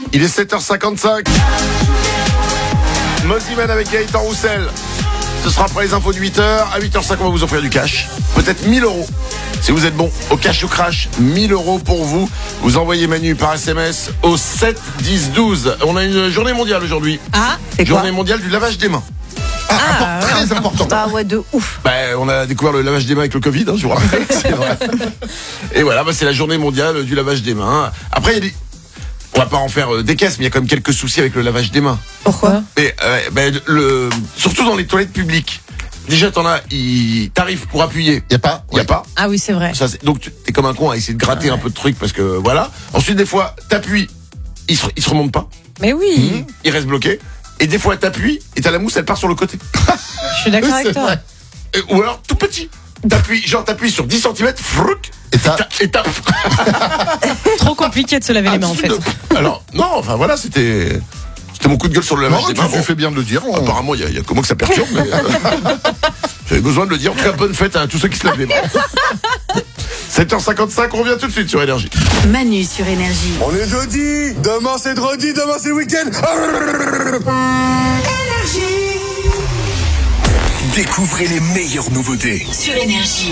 Il est 7h55. Mosiman avec Gaëtan Roussel. Ce sera après les infos de 8h. À 8h05, on va vous offrir du cash. Peut-être 1000 €. Si vous êtes bon au cash ou crash, 1000 € pour vous. Vous envoyez Manu par SMS au 7 10 12. On a une journée mondiale aujourd'hui. Ah, c'est quoi? Journée mondiale du lavage des mains. Très important. Ah ouais, de ouf. On a découvert le lavage des mains avec le Covid, je vous rappelle. C'est vrai. Et voilà, c'est la journée mondiale du lavage des mains. Après, il y a des... On va pas en faire des caisses, mais il y a quand même quelques soucis avec le lavage des mains. Pourquoi? Et, surtout dans les toilettes publiques. Déjà, t'arrives pour appuyer. Y a pas. Ah oui, c'est vrai. Donc, t'es comme un con à essayer de gratter un peu de trucs parce que voilà. Ensuite, des fois, t'appuies, il se remonte pas. Mais oui. Il reste bloqué. Et des fois, t'appuies et t'as la mousse, elle part sur le côté. Je suis d'accord avec toi. Vrai. Ou alors, tout petit. T'appuies sur 10 cm, frouc, et t'as... Trop compliqué de se laver les mains en fait. Alors, non, enfin voilà, c'était mon coup de gueule sur le lavage Non, des mains. tu fais bien de le dire. Apparemment, il y a comment que ça perturbe, mais j'avais besoin de le dire. En tout cas, bonne fête à tous ceux qui se lavent les mains. 7h55, on revient tout de suite sur Énergie. Manu sur Énergie. On est jeudi, demain c'est dredi, demain c'est week-end. Énergie Découvrez les meilleures nouveautés. sur Énergie.